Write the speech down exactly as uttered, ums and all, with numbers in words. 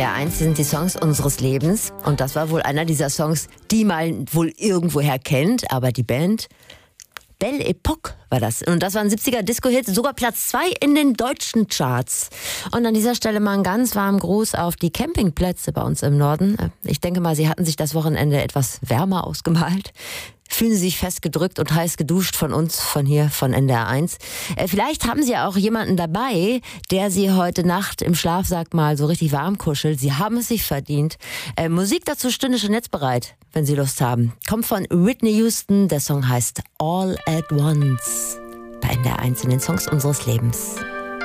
der eins sind die Songs unseres Lebens. Und das war wohl einer dieser Songs, die man wohl irgendwoher kennt. Aber die Band Belle Epoque war das. Und das war ein siebziger Disco-Hit, sogar Platz zwei in den deutschen Charts. Und an dieser Stelle mal einen ganz warmen Gruß auf die Campingplätze bei uns im Norden. Ich denke mal, Sie hatten sich das Wochenende etwas wärmer ausgemalt. Fühlen Sie sich festgedrückt und heiß geduscht von uns, von hier, von N D R eins. Äh, vielleicht haben Sie ja auch jemanden dabei, der Sie heute Nacht im Schlafsack mal so richtig warm kuschelt. Sie haben es sich verdient. Äh, Musik dazu stünde schon jetzt bereit, wenn Sie Lust haben. Kommt von Whitney Houston, der Song heißt All at Once. Bei N D R eins in den Songs unseres Lebens.